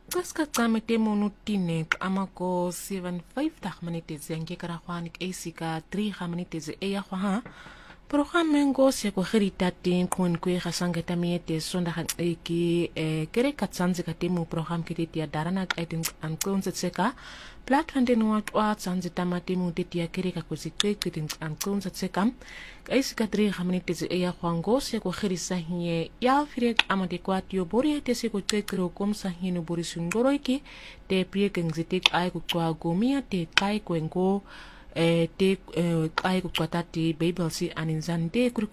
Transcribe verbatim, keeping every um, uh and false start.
Kaskacame temonu tinek amako seven five dag minutes yanke karahwanik asika three minutes eya ha Programme ngosi ko khiritatin kun ku khasangeta miete sonda han eki kere katsanze katemu program kiti ya darana aitin an konse tseka platform den wat wat sanze tamatemu titi ya kere ka kusikre kitin an konse tseka kaisika three minutes eya ngosi ko khirisa hiye ya firek amade kwat yo bori te se ko tsekro kom sa hinu bori sundoroiki te priekengzitik ai ku kwa gomia te kai kwengo eh te eh ai ku kwatati bible si aninzande